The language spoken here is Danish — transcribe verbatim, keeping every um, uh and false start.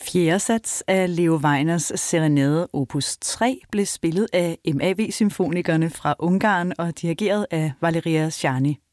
Fjerde sats af Leo Weiners Serenade opus tre blev spillet af M A V-symfonikerne fra Ungarn og dirigeret af Valeria Szárny.